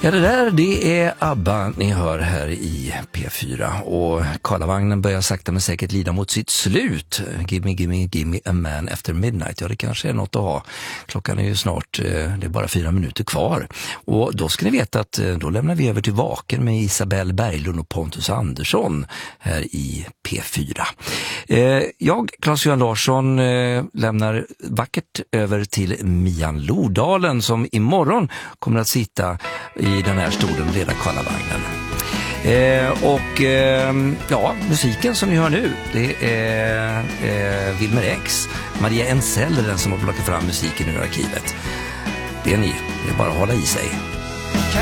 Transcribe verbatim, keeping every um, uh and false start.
Ja, det där det är ABBA ni hör här i P fyra och Karlavagnen börjar sakta men säkert lida mot sitt slut. Give me, give me, give me a man after midnight. Ja, det kanske är något att ha. Klockan är ju snart, det är bara fyra minuter kvar. Och då ska ni veta att då lämnar vi över till Vaken med Isabelle Berglund och Pontus Andersson här i P fyra. Jag, Claes-Johan Larsson, lämnar vackert över till Mian Lodalen som imorgon kommer att sitta i den här stolen och leda Karlavagnen. Eh, och eh, ja, musiken som ni hör nu, det är eh, Wilmer X. Maria Ensell är den som har plockat fram musiken ur arkivet. Det är ni, det är bara att hålla i sig.